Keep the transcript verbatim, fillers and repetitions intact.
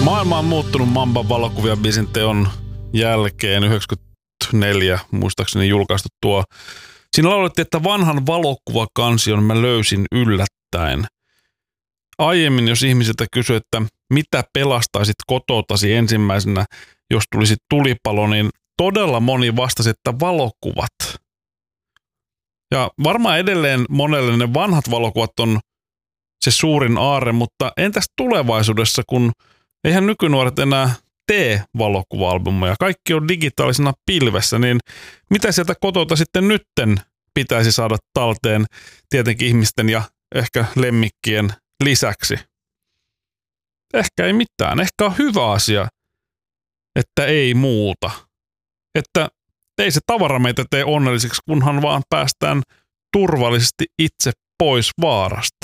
Maailma on muuttunut Mamban valokuvia biisin teon jälkeen. yhdeksänkymmentäneljä muistaakseni julkaistu tuo. Siinä laulettiin, että vanhan valokuvakansion mä löysin yllättäen. Aiemmin, jos ihmisiltä kysyi, että mitä pelastaisit kototasi ensimmäisenä, jos tulisi tulipalo, niin todella moni vastasi, että valokuvat. Ja varmaan edelleen monelle ne vanhat valokuvat on se suurin aarre, mutta entäs tulevaisuudessa, kun eihän nykynuoret enää tee valokuva-albumeja. Kaikki on digitaalisena pilvessä, niin mitä sieltä kotota sitten nytten pitäisi saada talteen tietenkin ihmisten ja ehkä lemmikkien lisäksi? Ehkä ei mitään. Ehkä on hyvä asia, että ei muuta. Että ei se tavara meitä tee onnellisiksi, kunhan vaan päästään turvallisesti itse pois vaarasta.